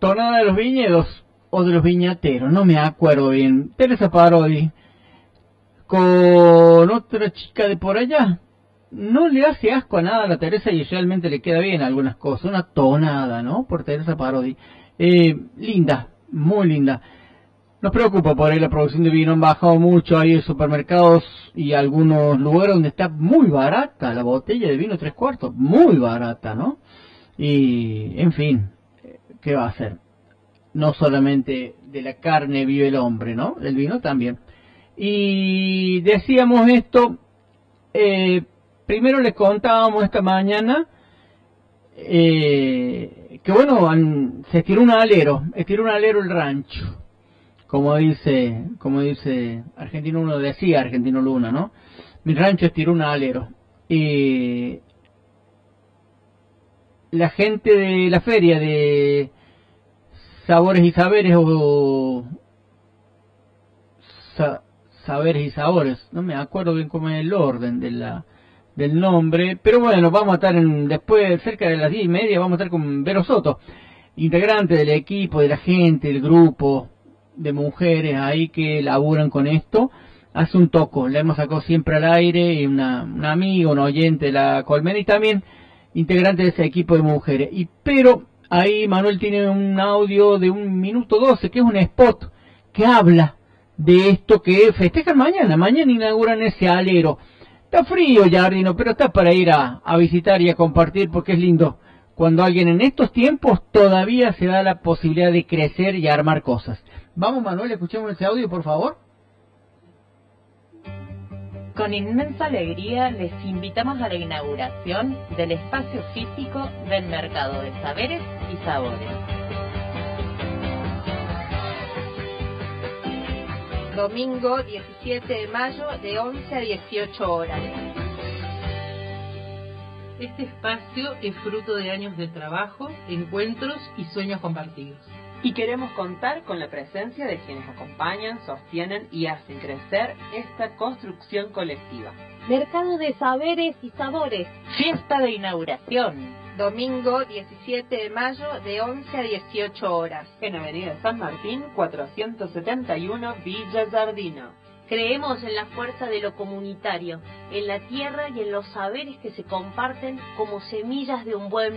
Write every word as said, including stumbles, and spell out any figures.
tonada de los viñedos o de los viñateros, no me acuerdo bien. Teresa Parodi con otra chica de por allá. No le hace asco a nada a la Teresa y realmente le queda bien algunas cosas. Una tonada, ¿no? Por Teresa Parodi. Eh, linda, muy linda. Nos preocupa por ahí la producción de vino. Han bajado mucho ahí en supermercados y algunos lugares donde está muy barata la botella de vino tres cuartos. Muy barata, ¿no? Y, en fin, ¿qué va a hacer? No solamente de la carne vive el hombre, ¿no? El vino también. Y decíamos esto, eh, primero les contábamos esta mañana, eh, que bueno, han, se estiró un alero, estiró un alero el rancho, como dice, como dice Argentino Uno, decía Argentino Luna, ¿no? Mi rancho estiró un alero. Y la gente de la feria de Sabores y Saberes o sa, Saberes y Sabores, no me acuerdo bien cómo es el orden de la del nombre, pero bueno, vamos a estar en, después, cerca de las diez y media, vamos a estar con Vero Soto, integrante del equipo, de la gente, del grupo de mujeres ahí que laburan con esto. Hace un toco, la hemos sacado siempre al aire, y una, una amiga, un oyente de la Colmena y también integrante de ese equipo de mujeres. Y pero ahí Manuel tiene un audio de un minuto doce, que es un spot que habla de esto que festejan mañana. Mañana inauguran ese alero. Está frío, Jardino, pero está para ir a, a visitar y a compartir, porque es lindo cuando alguien en estos tiempos todavía se da la posibilidad de crecer y armar cosas. Vamos, Manuel, escuchemos ese audio, por favor. Con inmensa alegría les invitamos a la inauguración del espacio físico del Mercado de Saberes y Sabores. Domingo diecisiete de mayo de once a dieciocho horas. Este espacio es fruto de años de trabajo, encuentros y sueños compartidos. Y queremos contar con la presencia de quienes acompañan, sostienen y hacen crecer esta construcción colectiva. Mercado de Saberes y Sabores. Fiesta de inauguración. Domingo diecisiete de mayo de once a dieciocho horas. En Avenida San Martín, cuatrocientos setenta y uno, Villa Jardino. Creemos en la fuerza de lo comunitario, en la tierra y en los saberes que se comparten como semillas de un buen